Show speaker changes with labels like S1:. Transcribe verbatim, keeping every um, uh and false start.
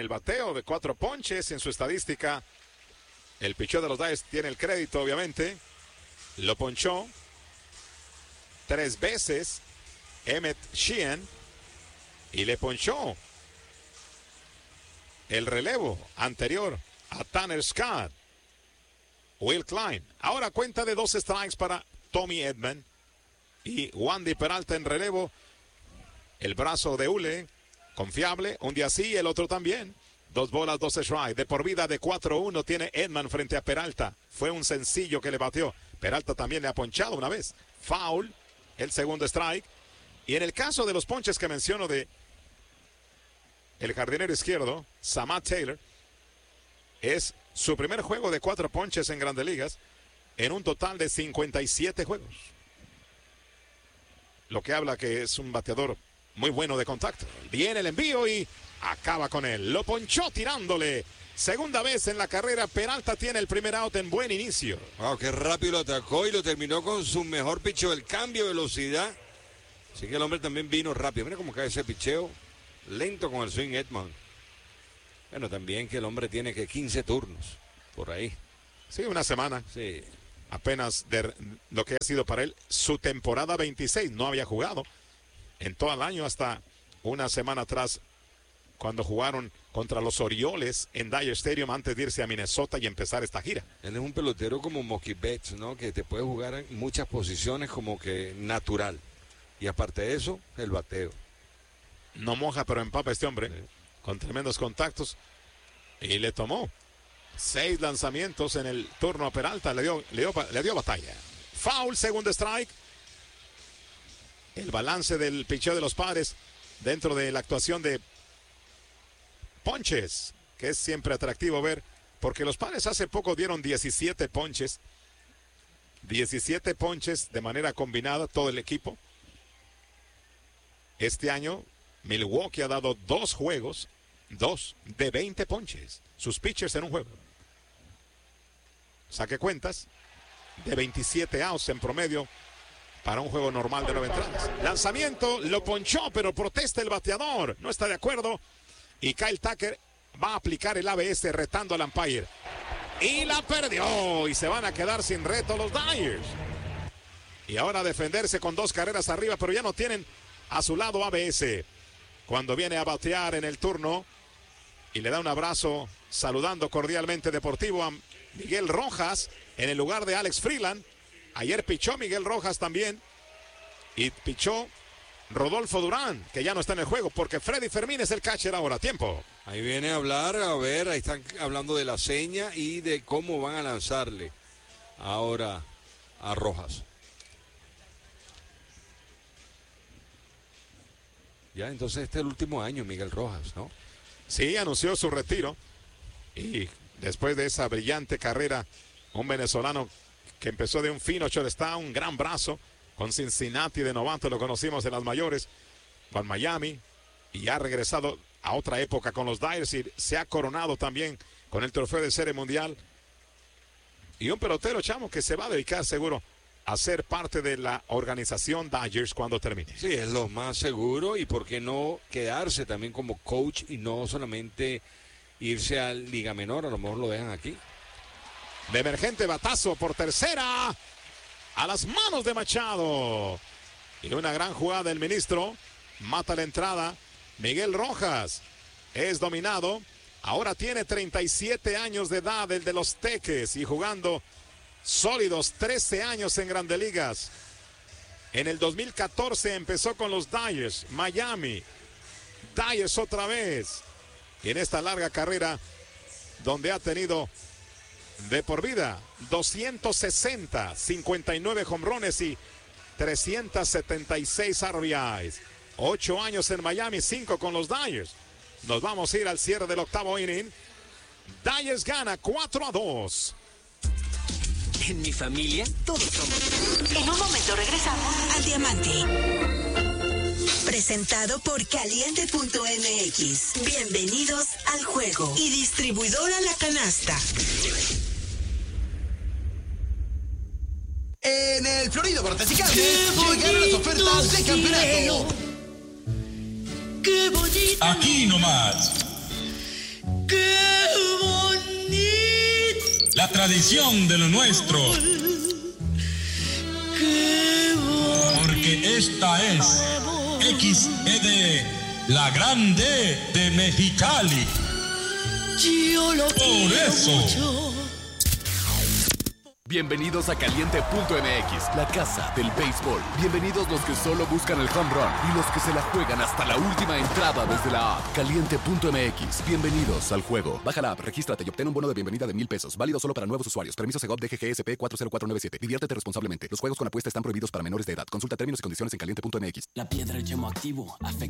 S1: el bateo de cuatro ponches en su estadística. El picheo de los Dodgers tiene el crédito, obviamente. Lo ponchó tres veces Emmett Sheehan y le ponchó el relevo anterior a Tanner Scott, Will Klein. Ahora cuenta de dos strikes para Tommy Edman y Wandy Peralta en relevo. El brazo de Ule, confiable, un día sí, el otro también. Dos bolas, dos strikes. De por vida de cuatro uno tiene Edman frente a Peralta. Fue un sencillo que le batió. Peralta también le ha ponchado una vez. Foul, el segundo strike. Y en el caso de los ponches que menciono de el jardinero izquierdo, Samad Taylor, es su primer juego de cuatro ponches en Grandes Ligas en un total de cincuenta y siete juegos. Lo que habla que es un bateador muy bueno de contacto. Viene el envío y acaba con él. Lo ponchó tirándole. Segunda vez en la carrera. Peralta tiene el primer out en buen inicio.
S2: Wow, qué rápido lo atacó y lo terminó con su mejor picheo. El cambio de velocidad. Así que el hombre también vino rápido. Mira cómo cae ese picheo. Lento con el swing Edman. Bueno, también que el hombre tiene que quince turnos. Por ahí.
S1: Sí, una semana.
S2: Sí.
S1: Apenas de lo que ha sido para él su temporada veintiséis. No había jugado en todo el año hasta una semana atrás cuando jugaron contra los Orioles en Dodger Stadium antes de irse a Minnesota y empezar esta gira.
S2: Él es un pelotero como Mookie Betts, ¿no? Que te puede jugar en muchas posiciones como que natural. Y aparte de eso, el bateo.
S1: No moja pero empapa este hombre, sí, con tremendos contactos. Y le tomó seis lanzamientos en el turno a Peralta. Le dio, le dio, le dio batalla. Foul, segundo strike. El balance del picheo de los Padres dentro de la actuación de ponches, que es siempre atractivo ver, porque los Padres hace poco dieron diecisiete ponches. diecisiete ponches de manera combinada, todo el equipo. Este año, Milwaukee ha dado dos juegos, dos de veinte ponches. Sus pitchers en un juego. Saque cuentas, de veintisiete outs en promedio para un juego normal de nueve entradas. Lanzamiento, lo ponchó, pero protesta el bateador. No está de acuerdo. Y Kyle Tucker va a aplicar el A B S retando al umpire. Y la perdió. Y se van a quedar sin reto los Dodgers. Y ahora a defenderse con dos carreras arriba, pero ya no tienen a su lado A B S. Cuando viene a batear en el turno y le da un abrazo saludando cordialmente deportivo a Miguel Rojas en el lugar de Alex Freeland. Ayer pichó Miguel Rojas también y pichó Rodolfo Durán, que ya no está en el juego porque Freddy Fermín es el catcher ahora. Tiempo.
S2: Ahí viene a hablar, a ver, ahí están hablando de la seña y de cómo van a lanzarle ahora a Rojas. Ya, entonces este es el último año, Miguel Rojas, ¿no?
S1: Sí, anunció su retiro y después de esa brillante carrera, un venezolano que empezó de un fino shortstop, un gran brazo, con Cincinnati de novato, lo conocimos en las mayores, con Miami, y ha regresado a otra época con los Dodgers y se ha coronado también con el trofeo de Serie Mundial. Y un pelotero, chamo, que se va a dedicar seguro a ser parte de la organización Dodgers cuando termine.
S2: Sí, es lo más seguro, y por qué no quedarse también como coach y no solamente irse a Liga Menor, a lo mejor lo dejan aquí.
S1: De emergente batazo por tercera a las manos de Machado. Y una gran jugada del ministro. Mata la entrada. Miguel Rojas es dominado. Ahora tiene treinta y siete años de edad, el de los Teques, y jugando sólidos trece años en Grandes Ligas. En el dos mil catorce empezó con los Dodgers, Miami, Dodgers otra vez. Y en esta larga carrera, donde ha tenido de por vida doscientos sesenta, cincuenta y nueve jonrones y trescientos setenta y seis R B Is. Ocho años en Miami, cinco con los Dodgers. Nos vamos a ir al cierre del octavo inning. Dodgers gana cuatro a dos.
S3: En mi familia, todos somos.
S4: En un momento regresamos al Diamante. Presentado por Caliente punto M X. Bienvenidos al juego. Y distribuidora La Canasta.
S5: En el Florido Vertical llegaron las ofertas de campeonato.
S6: Aquí nomás. ¡Qué bonito!
S7: La tradición de lo nuestro.
S6: ¡Qué bonito!
S7: Porque esta es X E D, la grande de Mexicali.
S6: Yo lo
S7: Por
S6: quiero
S7: eso.
S6: mucho.
S8: Bienvenidos a Caliente punto M X, la casa del béisbol. Bienvenidos los que solo buscan el home run y los que se la juegan hasta la última entrada desde la app. Caliente punto M X, bienvenidos al juego. Baja la app, regístrate y obtén un bono de bienvenida de mil pesos. Válido solo para nuevos usuarios. Permiso Segov D G G S P cuatro cero cuatro nueve siete. Diviértete responsablemente. Los juegos con apuesta están prohibidos para menores de edad. Consulta términos y condiciones en caliente punto M X.
S3: La piedra, el yemo activo, afecta